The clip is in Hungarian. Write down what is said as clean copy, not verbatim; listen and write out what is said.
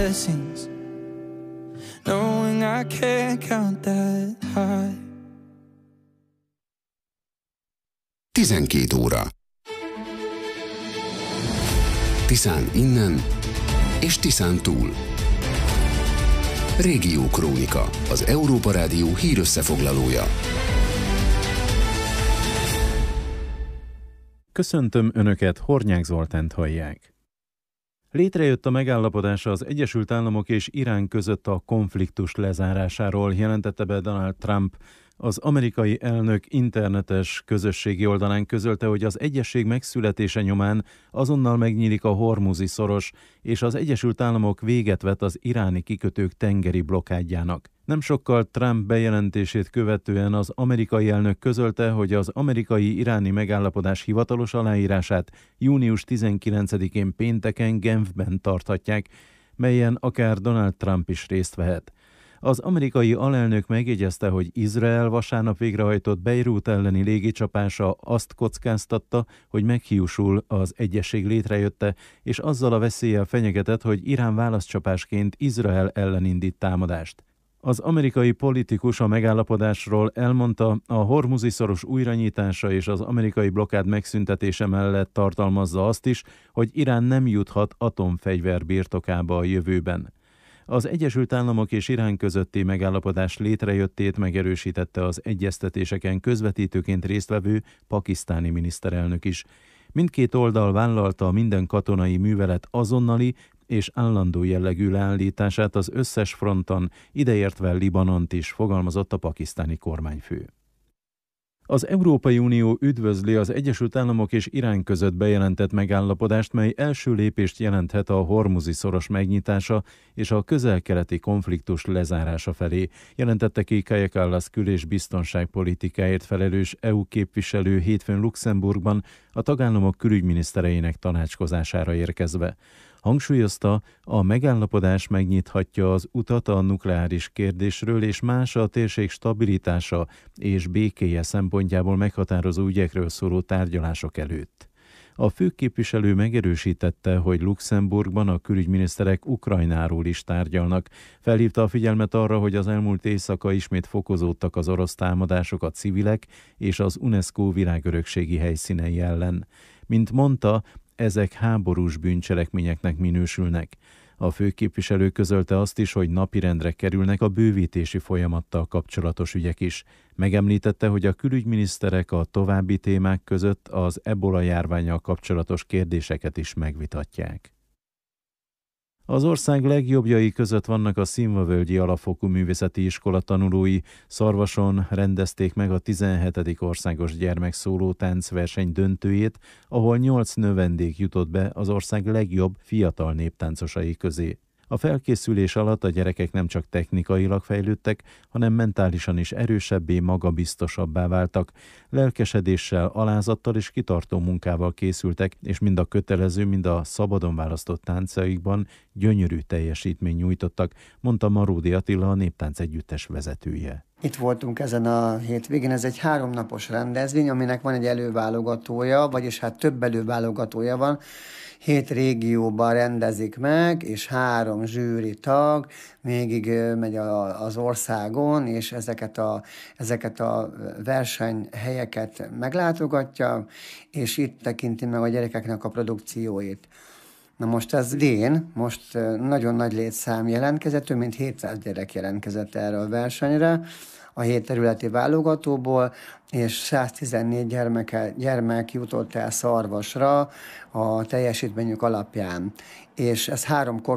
blessings, knowing I can't count that high. 12 óra. Tiszán innen és Tiszán túl. Régió Krónika, az Európa Rádió hírösszefoglalója. Köszöntöm Önöket, Hornyák Zoltánt hallják. Létrejött a megállapodás az Egyesült Államok és Irán között a konfliktus lezárásáról, jelentette be Donald Trump. Az amerikai elnök internetes közösségi oldalán közölte, hogy az egyezség megszületése nyomán azonnal megnyílik a Hormuzi szoros, és az Egyesült Államok véget vet az iráni kikötők tengeri blokkádjának. Nem sokkal Trump bejelentését követően az amerikai elnök közölte, hogy az amerikai-iráni megállapodás hivatalos aláírását június 19-én pénteken Genfben tarthatják, melyen akár Donald Trump is részt vehet. Az amerikai alelnök megjegyezte, hogy Izrael vasárnap végrehajtott Beirut elleni légicsapása azt kockáztatta, hogy meghiúsul az egyezség létrejötte, és azzal a veszéllyel fenyegetett, hogy Irán válaszcsapásként Izrael ellen indít támadást. Az amerikai politikus a megállapodásról elmondta, a Hormuzi szoros újranyitása és az amerikai blokkád megszüntetése mellett tartalmazza azt is, hogy Irán nem juthat atomfegyver birtokába a jövőben. Az Egyesült Államok és Irán közötti megállapodás létrejöttét megerősítette az egyeztetéseken közvetítőként résztvevő pakisztáni miniszterelnök is. Mindkét oldal vállalta minden katonai művelet azonnali és állandó jellegű leállítását az összes fronton, ideértve Libanont is, fogalmazott a pakisztáni kormányfő. Az Európai Unió üdvözli az Egyesült Államok és Irán között bejelentett megállapodást, mely első lépést jelenthet a Hormuzi szoros megnyitása és a közel-keleti konfliktus lezárása felé, jelentette ki Kaja Kallas kül- és biztonságpolitikáért felelős EU képviselő hétfőn Luxemburgban a tagállamok külügyminisztereinek tanácskozására érkezve. Hangsúlyozta, a megállapodás megnyithatja az utat a nukleáris kérdésről és más a térség stabilitása és békéje szempontjából meghatározó ügyekről szóló tárgyalások előtt. A főképviselő megerősítette, hogy Luxemburgban a külügyminiszterek Ukrajnáról is tárgyalnak. Felhívta a figyelmet arra, hogy az elmúlt éjszaka ismét fokozódtak az orosz támadások a civilek és az UNESCO világörökségi helyszínei ellen. Mint mondta, ezek háborús bűncselekményeknek minősülnek. A főképviselő közölte azt is, hogy napirendre kerülnek a bővítési folyamattal kapcsolatos ügyek is. Megemlítette, hogy a külügyminiszterek a további témák között az ebola járvánnyal kapcsolatos kérdéseket is megvitatják. Az ország legjobbjai között vannak a Szilvavölgyi Alapfokú Művészeti Iskola tanulói. Szarvason rendezték meg a 17. országos gyermekszóló táncverseny döntőjét, ahol 8 növendék jutott be az ország legjobb fiatal néptáncosai közé. A felkészülés alatt a gyerekek nem csak technikailag fejlődtek, hanem mentálisan is erősebbé, magabiztosabbá váltak. Lelkesedéssel, alázattal és kitartó munkával készültek, és mind a kötelező, mind a szabadon választott táncaikban gyönyörű teljesítményt nyújtottak, mondta Maródi Attila, a Néptánc Együttes vezetője. Itt voltunk ezen a hétvégén, ez egy 3 napos rendezvény, aminek van egy előválogatója, vagyis hát több előválogatója van. 7 régióban rendezik meg, és 3 zsűri tag végig megy az országon, és ezeket a versenyhelyeket meglátogatja, és itt tekinti meg a gyerekeknek a produkcióit. Na most ez idén, most nagyon nagy létszám jelentkezett, több mint 700 gyerek jelentkezett erre a versenyre, a 7 területi válogatóból, és 114 gyermek jutott el Szarvasra a teljesítményük alapján. És ez 3